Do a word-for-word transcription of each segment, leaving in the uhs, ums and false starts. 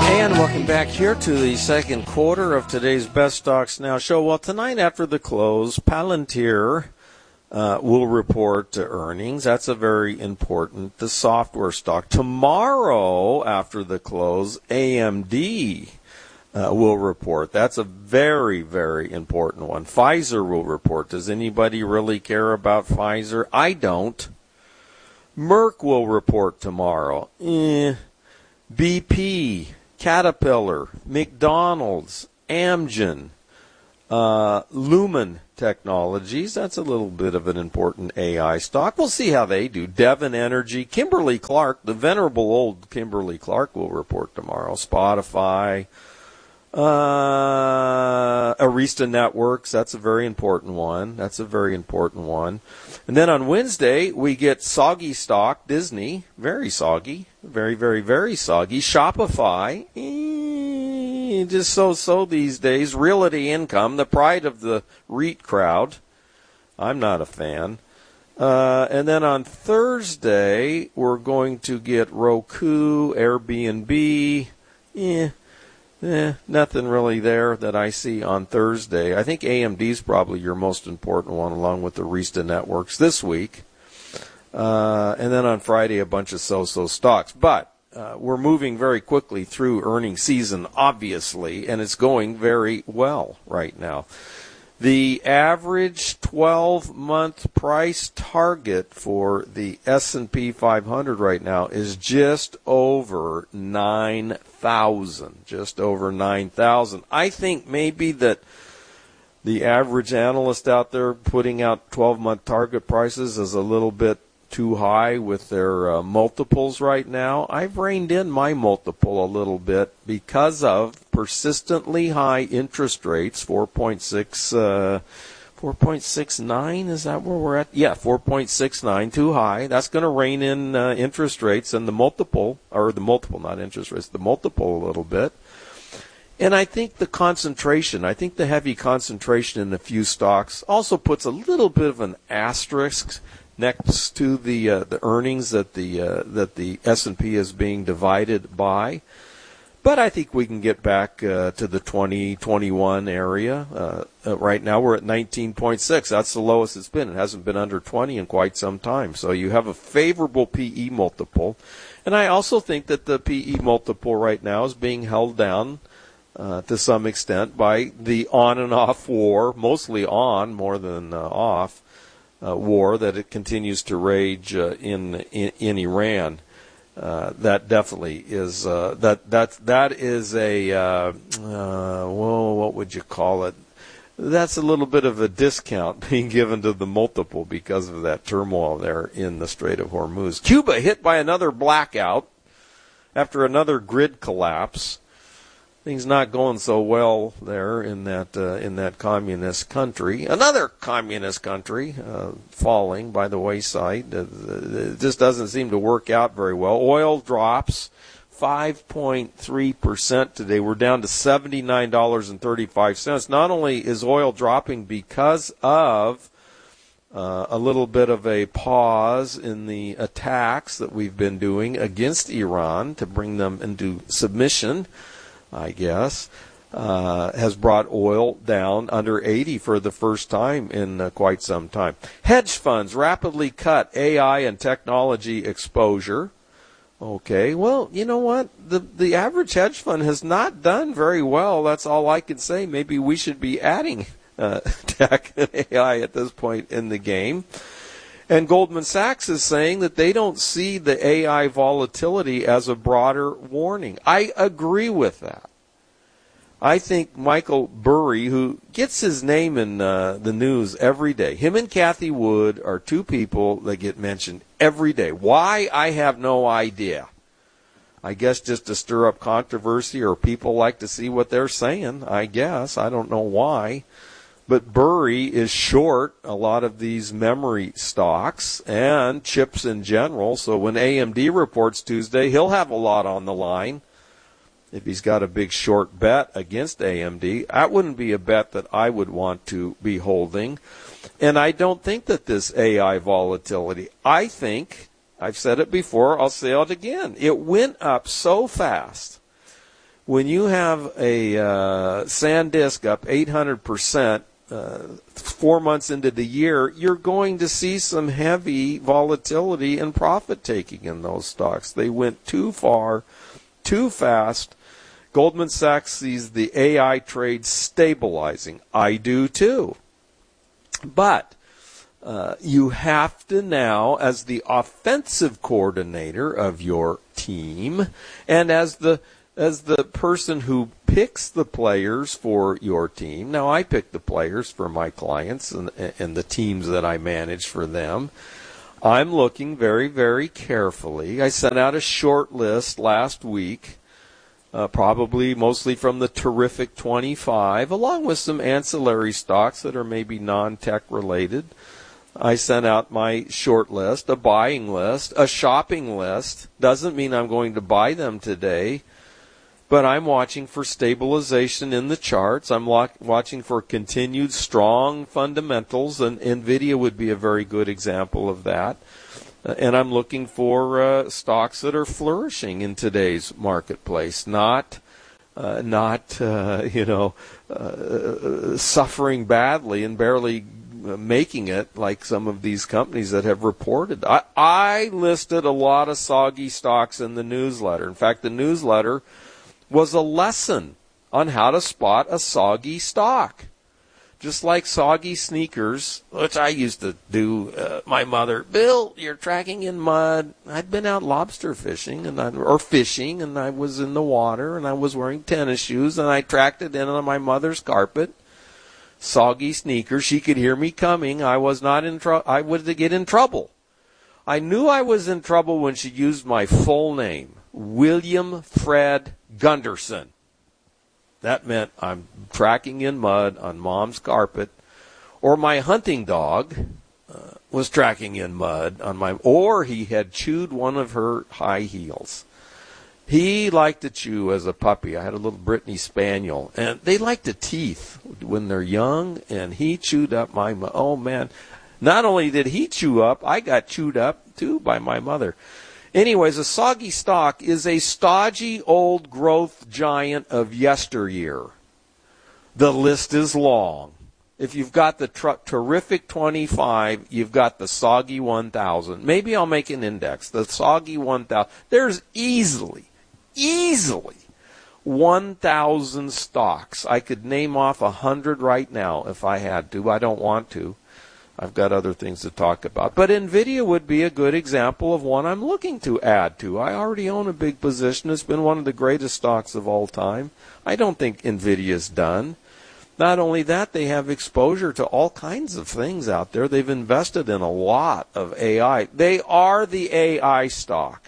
And welcome back here to the second quarter of today's Best Stocks Now show. Well, tonight after the close, Palantir uh, will report uh, earnings. That's a very important, the software stock. Tomorrow after the close, A M D uh, will report. That's a very, very important one. Pfizer will report. Does anybody really care about Pfizer? I don't. Merck will report tomorrow. Eh. B P, Caterpillar, McDonald's, Amgen, uh, Lumen Technologies. That's a little bit of an important A I stock. We'll see how they do. Devon Energy, Kimberly-Clark, the venerable old Kimberly-Clark will report tomorrow. Spotify, uh, Arista Networks. That's a very important one. That's a very important one. And then on Wednesday, we get soggy stock, Disney, very soggy, very, very, very soggy. Shopify, eh, just so-so these days. Realty Income, the pride of the REIT crowd. I'm not a fan. Uh, and then on Thursday, we're going to get Roku, Airbnb, eh, Eh, nothing really there that I see on Thursday. I think A M D is probably your most important one, along with the Arista Networks this week. Uh, and then on Friday, a bunch of so-so stocks. But uh, we're moving very quickly through earnings season, obviously, and it's going very well right now. The average twelve-month price target for the S and P five hundred right now is just over nine thousand, just over nine thousand. I think maybe that the average analyst out there putting out twelve-month target prices is a little bit too high with their uh, multiples right now. I've reined in my multiple a little bit because of persistently high interest rates, four point six, uh, four point six nine, is that where we're at? Yeah, four point six nine, too high. That's going to rein in uh, interest rates and the multiple, or the multiple, not interest rates, the multiple a little bit. And I think the concentration, I think the heavy concentration in a few stocks also puts a little bit of an asterisk next to the uh, the earnings that the uh, that the S and P is being divided by. But I think we can get back uh, to the twenty twenty-one area. Uh, uh, right now we're at nineteen point six. That's the lowest it's been. It hasn't been under twenty in quite some time. So you have a favorable P E multiple. And I also think that the P E multiple right now is being held down uh, to some extent by the on and off war, mostly on more than uh, off, uh, war that it continues to rage uh, in, in in Iran. Uh, that definitely is uh, that that that is a uh, uh, well, what would you call it? That's a little bit of a discount being given to the multiple because of that turmoil there in the Strait of Hormuz. Cuba hit by another blackout after another grid collapse. Things not going so well there in that uh, in that communist country. Another communist country uh, falling by the wayside. Uh, it just doesn't seem to work out very well. Oil drops five point three percent today. We're down to seventy-nine dollars and thirty-five cents. Not only is oil dropping because of uh, a little bit of a pause in the attacks that we've been doing against Iran to bring them into submission, I guess, uh, has brought oil down under eighty for the first time in uh, quite some time. Hedge funds rapidly cut A I and technology exposure. Okay, well, you know what? The the average hedge fund has not done very well. That's all I can say. Maybe we should be adding uh, tech and A I at this point in the game. And Goldman Sachs is saying that they don't see the A I volatility as a broader warning. I agree with that. I think Michael Burry, who gets his name in uh, the news every day, him and Cathie Wood are two people that get mentioned every day. Why? I have no idea. I guess just to stir up controversy, or people like to see what they're saying, I guess. I don't know why. But Burry is short a lot of these memory stocks and chips in general. So when A M D reports Tuesday, he'll have a lot on the line. If he's got a big short bet against A M D, that wouldn't be a bet that I would want to be holding. And I don't think that this A I volatility, I think, I've said it before, I'll say it again, it went up so fast when you have a uh, SanDisk up eight hundred percent uh, four months into the year, you're going to see some heavy volatility and profit taking in those stocks. They went too far, too fast. Goldman Sachs sees the A I trade stabilizing. I do too. But uh, you have to now, as the offensive coordinator of your team, and as the as the person who picks the players for your team. Now, I pick the players for my clients and, and the teams that I manage for them. I'm looking very, very carefully. I sent out a short list last week, uh, probably mostly from the Terrific twenty-five, along with some ancillary stocks that are maybe non-tech related. I sent out my short list, a buying list, a shopping list. Doesn't mean I'm going to buy them today, but I'm watching for stabilization in the charts. I'm lo- watching for continued strong fundamentals, and NVIDIA would be a very good example of that. Uh, and I'm looking for uh, stocks that are flourishing in today's marketplace, not uh, not uh, you know uh, suffering badly and barely making it like some of these companies that have reported. I, I listed a lot of soggy stocks in the newsletter. In fact, the newsletter was a lesson on how to spot a soggy stock. Just like soggy sneakers, which I used to do, uh, my mother, Bill, you're tracking in mud. I'd been out lobster fishing and I, or fishing, and I was in the water, and I was wearing tennis shoes, and I tracked it in on my mother's carpet. Soggy sneakers. She could hear me coming. I was not in trouble. I would get in trouble. I knew I was in trouble when she used my full name, William Fred Gunderson. That meant I'm tracking in mud on Mom's carpet, or my hunting dog uh, was tracking in mud on my, or he had chewed one of her high heels. He liked to chew as a puppy. I had a little Brittany Spaniel, and they like to teeth when they're young, and he chewed up my, oh man, not only did he chew up, I got chewed up too by my mother. Anyways, a soggy stock is a stodgy old growth giant of yesteryear. The list is long. If you've got the tr- Terrific twenty-five, you've got the soggy one thousand. Maybe I'll make an index, the soggy one thousand. There's easily, easily one thousand stocks. I could name off one hundred right now if I had to. I don't want to. I've got other things to talk about. But NVIDIA would be a good example of one I'm looking to add to. I already own a big position. It's been one of the greatest stocks of all time. I don't think NVIDIA's done. Not only that, they have exposure to all kinds of things out there. They've invested in a lot of A I. They are the A I stock.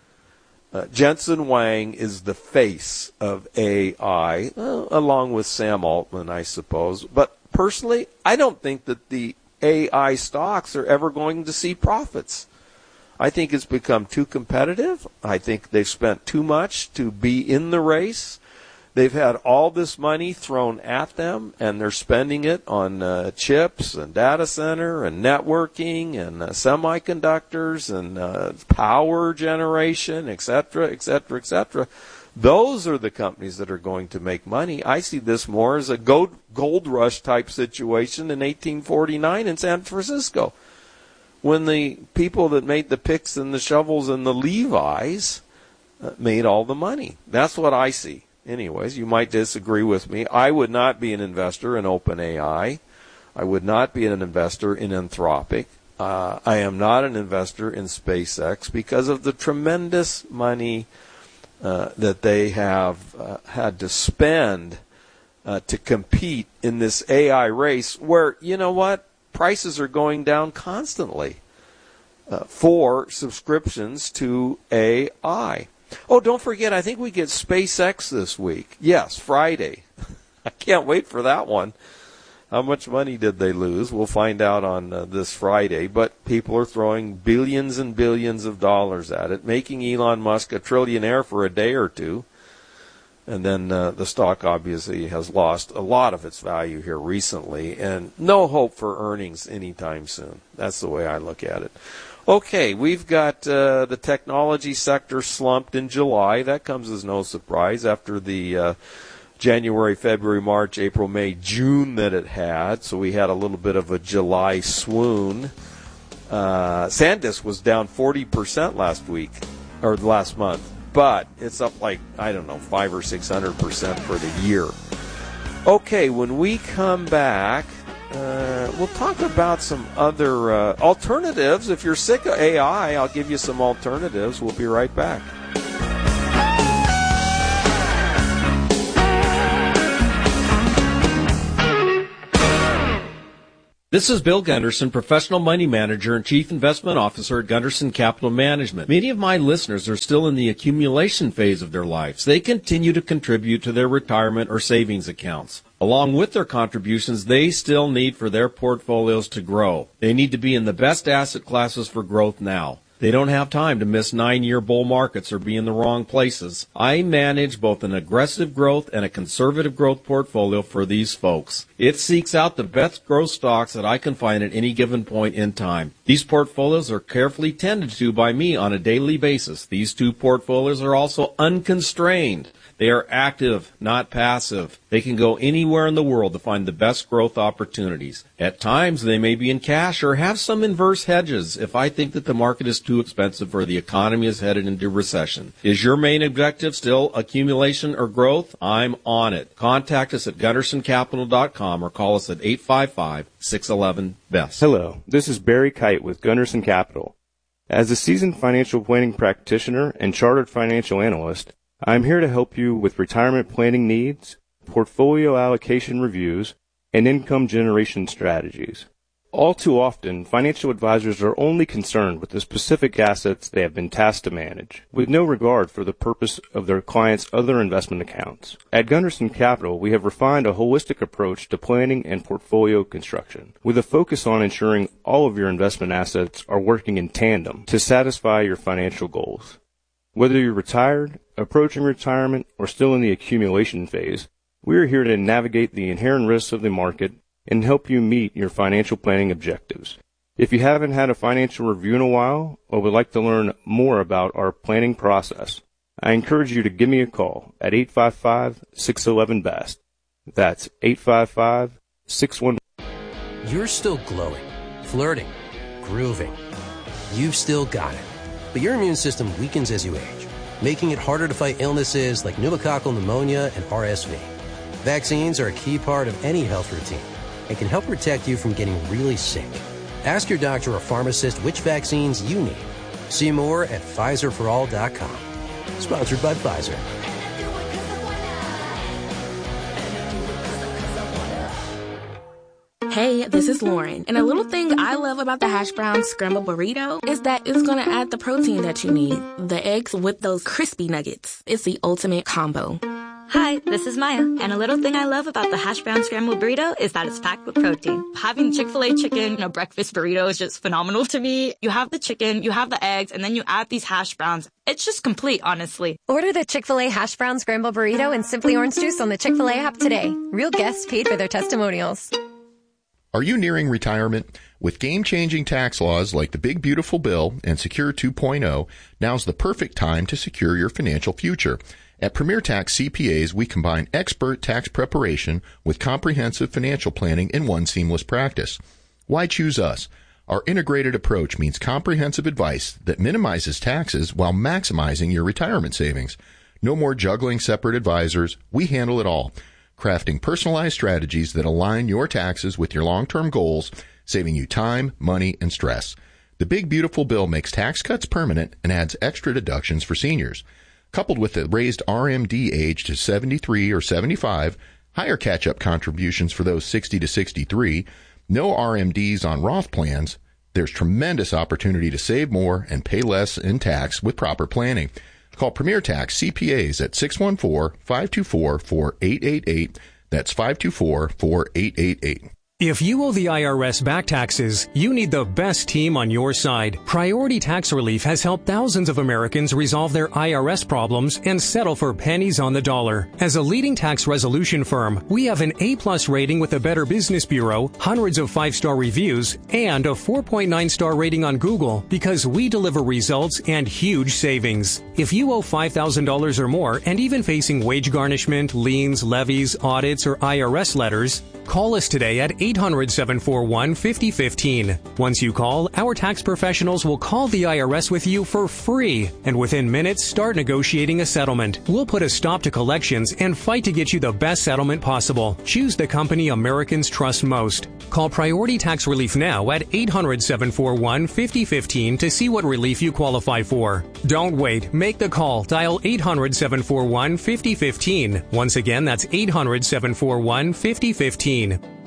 Uh, Jensen Huang is the face of A I, uh, along with Sam Altman, I suppose. But personally, I don't think that the A I stocks are ever going to see profits. I think it's become too competitive. I think they've spent too much to be in the race. They've had all this money thrown at them, and they're spending it on uh, chips and data center and networking and uh, semiconductors and uh, power generation, et cetera, et cetera, et cetera. Those are the companies that are going to make money. I see this more as a gold, gold rush type situation in eighteen forty-nine in San Francisco, when the people that made the picks and the shovels and the Levi's uh, made all the money. That's what I see. Anyways, you might disagree with me. I would not be an investor in OpenAI. I would not be an investor in Anthropic. Uh, I am not an investor in SpaceX because of the tremendous money Uh, that they have uh, had to spend uh, to compete in this A I race where, you know what, prices are going down constantly uh, for subscriptions to A I. Oh, don't forget, I think we get SpaceX this week. Yes, Friday. I can't wait for that one. How much money did they lose? We'll find out on uh, this Friday. But people are throwing billions and billions of dollars at it, making Elon Musk a trillionaire for a day or two. And then uh, the stock obviously has lost a lot of its value here recently, and no hope for earnings anytime soon. That's the way I look at it. Okay, we've got uh, the technology sector slumped in July. That comes as no surprise after the uh, January, February, March, April, May, June that it had. So we had a little bit of a July swoon. Uh, SanDisk was down forty percent last week, or last month, but it's up like, I don't know, five or six hundred percent for the year. Okay, when we come back, uh, we'll talk about some other uh, alternatives. If you're sick of A I, I'll give you some alternatives. We'll be right back. This is Bill Gunderson, Professional Money Manager and Chief Investment Officer at Gunderson Capital Management. Many of my listeners are still in the accumulation phase of their lives. They continue to contribute to their retirement or savings accounts. Along with their contributions, they still need for their portfolios to grow. They need to be in the best asset classes for growth now. They don't have time to miss nine-year bull markets or be in the wrong places. I manage both an aggressive growth and a conservative growth portfolio for these folks. It seeks out the best growth stocks that I can find at any given point in time. These portfolios are carefully tended to by me on a daily basis. These two portfolios are also unconstrained. They are active, not passive. They can go anywhere in the world to find the best growth opportunities. At times, they may be in cash or have some inverse hedges if I think that the market is too expensive or the economy is headed into recession. Is your main objective still accumulation or growth? I'm on it. Contact us at gunderson capital dot com or call us at eight five five, six one one, B E S T. Hello, this is Barry Kite with Gunderson Capital. As a seasoned financial planning practitioner and chartered financial analyst, I'm here to help you with retirement planning needs, portfolio allocation reviews, and income generation strategies. All too often, financial advisors are only concerned with the specific assets they have been tasked to manage, with no regard for the purpose of their clients' other investment accounts. At Gunderson Capital, we have refined a holistic approach to planning and portfolio construction, with a focus on ensuring all of your investment assets are working in tandem to satisfy your financial goals. Whether you're retired, approaching retirement, or still in the accumulation phase, we are here to navigate the inherent risks of the market and help you meet your financial planning objectives. If you haven't had a financial review in a while or would like to learn more about our planning process, I encourage you to give me a call at eight five five, six one one, B E S T. That's eight five five, six one one. You're still glowing, flirting, grooving. You've still got it. But your immune system weakens as you age, making it harder to fight illnesses like pneumococcal pneumonia and R S V. Vaccines are a key part of any health routine and can help protect you from getting really sick. Ask your doctor or pharmacist which vaccines you need. See more at Pfizer for all dot com. Sponsored by Pfizer. Hey, this is Lauren, and a little thing I love about the hash brown scrambled burrito is that it's going to add the protein that you need. The eggs with those crispy nuggets. It's the ultimate combo. Hi, this is Maya, and a little thing I love about the hash brown scrambled burrito is that it's packed with protein. Having Chick-fil-A chicken in a breakfast burrito is just phenomenal to me. You have the chicken, you have the eggs, and then you add these hash browns. It's just complete, honestly. Order the Chick-fil-A hash brown scrambled burrito and Simply Orange Juice on the Chick-fil-A app today. Real guests paid for their testimonials. Are you nearing retirement? With game-changing tax laws like the Big Beautiful Bill and Secure two point oh, now's the perfect time to secure your financial future. At Premier Tax C P As, we combine expert tax preparation with comprehensive financial planning in one seamless practice. Why choose us? Our integrated approach means comprehensive advice that minimizes taxes while maximizing your retirement savings. No more juggling separate advisors. We handle it all, crafting personalized strategies that align your taxes with your long-term goals, saving you time, money, and stress. The Big Beautiful Bill makes tax cuts permanent and adds extra deductions for seniors. Coupled with the raised R M D age to seventy-three or seventy-five, higher catch-up contributions for those sixty to sixty-three, no R M Ds on Roth plans, there's tremendous opportunity to save more and pay less in tax with proper planning. Call Premier Tax C P As at six one four, five two four, four eight eight eight. That's five two four, four eight eight eight. If you owe the I R S back taxes, you need the best team on your side. Priority Tax Relief has helped thousands of Americans resolve their I R S problems and settle for pennies on the dollar. As a leading tax resolution firm, we have an A-plus rating with the Better Business Bureau, hundreds of five-star reviews, and a four point nine star rating on Google because we deliver results and huge savings. If you owe five thousand dollars or more and even facing wage garnishment, liens, levies, audits, or I R S letters, call us today at eight hundred, seven four one, five oh one five. Once you call, our tax professionals will call the I R S with you for free, and within minutes start negotiating a settlement. We'll put a stop to collections and fight to get you the best settlement possible. Choose the company Americans trust most. Call Priority Tax Relief now at eight hundred, seven four one, five oh one five to see what relief you qualify for. Don't wait. Make the call. Dial eight hundred, seven four one, five oh one five. Once again, that's eight hundred, seven four one, five oh one five.